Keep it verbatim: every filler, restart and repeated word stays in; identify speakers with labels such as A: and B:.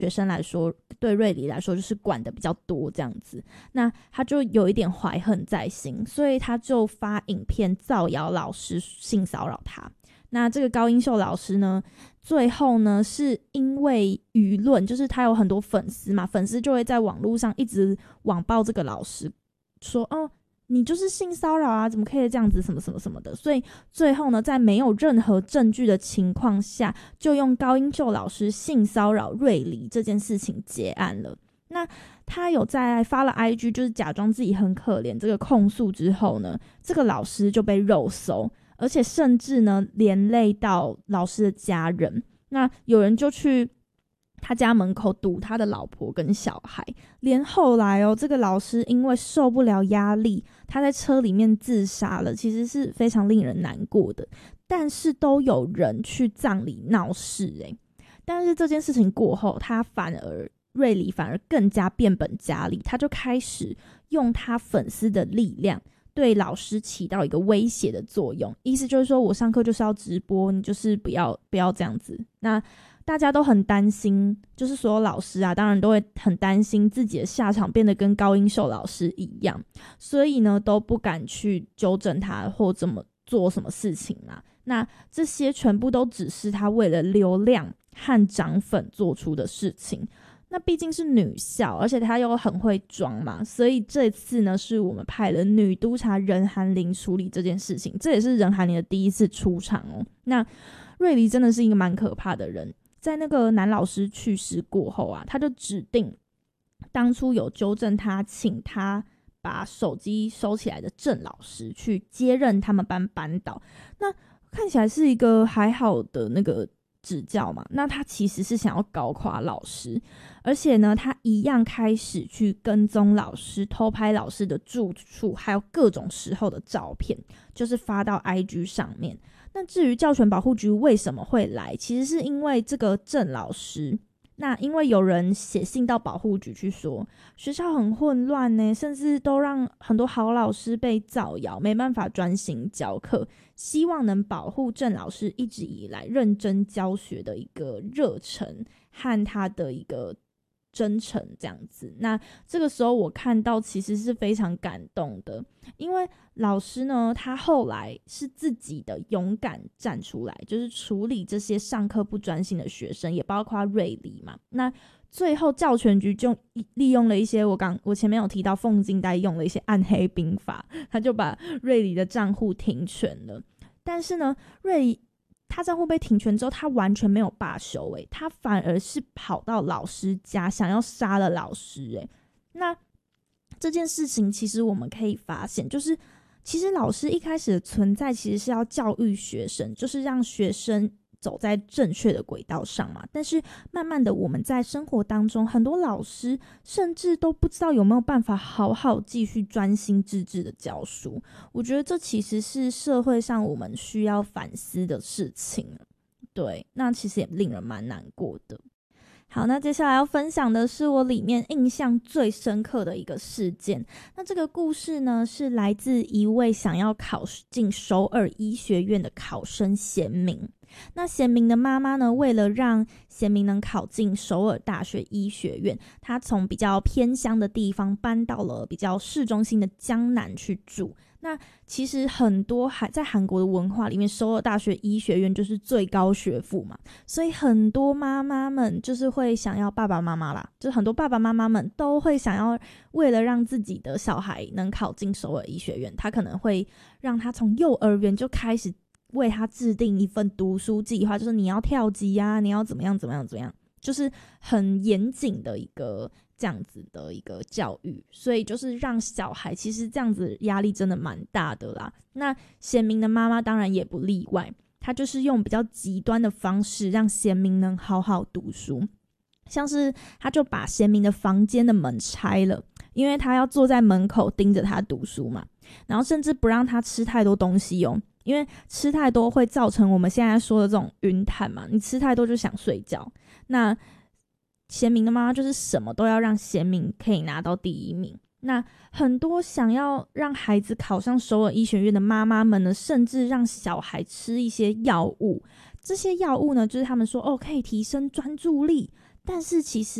A: 学生来说，对瑞里来说就是管的比较多这样子，那他就有一点怀恨在心，所以他就发影片造谣老师性骚扰他。那这个高英秀老师呢，最后呢是因为舆论，就是他有很多粉丝嘛，粉丝就会在网络上一直网暴这个老师，说哦你就是性骚扰啊，怎么可以这样子什么什么什么的，所以最后呢在没有任何证据的情况下，就用高英秀老师性骚扰瑞里这件事情结案了。那他有在发了 I G 就是假装自己很可怜这个控诉之后呢，这个老师就被肉搜，而且甚至呢连累到老师的家人，那有人就去他家门口堵他的老婆跟小孩，连后来哦，这个老师因为受不了压力，他在车里面自杀了，其实是非常令人难过的。但是都有人去葬礼闹事诶，但是这件事情过后，他反而瑞里反而更加变本加厉，他就开始用他粉丝的力量对老师起到一个威胁的作用，意思就是说我上课就是要直播，你就是不要不要这样子。那大家都很担心，就是所有老师啊，当然都会很担心自己的下场变得跟高英秀老师一样，所以呢都不敢去纠正他或怎么做什么事情啦。那这些全部都只是他为了流量和涨粉做出的事情。那毕竟是女校，而且她又很会装嘛，所以这次呢是我们派了女督察任涵玲处理这件事情，这也是任涵玲的第一次出场哦。那瑞里真的是一个蛮可怕的人，在那个男老师去世过后啊，他就指定当初有纠正他请他把手机收起来的郑老师去接任他们班班导。那看起来是一个还好的那个指教嘛，那他其实是想要搞垮老师，而且呢他一样开始去跟踪老师，偷拍老师的住处还有各种时候的照片，就是发到 I G 上面。那至于教权保护局为什么会来，其实是因为这个郑老师，那因为有人写信到保护局去说学校很混乱呢，甚至都让很多好老师被造谣，没办法专心教课，希望能保护郑老师一直以来认真教学的一个热忱和他的一个真诚这样子。那这个时候我看到其实是非常感动的，因为老师呢他后来是自己的勇敢站出来，就是处理这些上课不专心的学生，也包括瑞里嘛。那最后教权局就利用了一些我刚我前面有提到凤金代用了一些暗黑兵法，他就把瑞里的账户停权了。但是呢瑞里他账户被停权之后，他完全没有罢休、欸、他反而是跑到老师家想要杀了老师、欸、那这件事情其实我们可以发现，就是其实老师一开始的存在其实是要教育学生，就是让学生走在正确的轨道上嘛。但是慢慢的我们在生活当中，很多老师甚至都不知道有没有办法好好继续专心致志的教书。我觉得这其实是社会上我们需要反思的事情。对，那其实也令人蛮难过的。好，那接下来要分享的是我里面印象最深刻的一个事件。那这个故事呢，是来自一位想要考进首尔医学院的考生贤明。那贤明的妈妈呢，为了让贤明能考进首尔大学医学院，她从比较偏乡的地方搬到了比较市中心的江南去住。那其实很多韩在韩国的文化里面，首尔大学医学院就是最高学府嘛，所以很多妈妈们就是会想要爸爸妈妈啦，就是很多爸爸妈妈们都会想要为了让自己的小孩能考进首尔医学院，他可能会让他从幼儿园就开始为他制定一份读书计划，就是你要跳级啊，你要怎么样怎么样怎么样，就是很严谨的一个这样子的一个教育，所以就是让小孩其实这样子压力真的蛮大的啦。那贤明的妈妈当然也不例外，她就是用比较极端的方式让贤明能好好读书，像是她就把贤明的房间的门拆了，因为她要坐在门口盯着他读书嘛，然后甚至不让他吃太多东西哦，因为吃太多会造成我们现在说的这种晕碳嘛，你吃太多就想睡觉。那贤明的妈妈就是什么都要让贤明可以拿到第一名。那很多想要让孩子考上首尔医学院的妈妈们呢，甚至让小孩吃一些药物，这些药物呢就是他们说哦可以提升专注力， 但是其实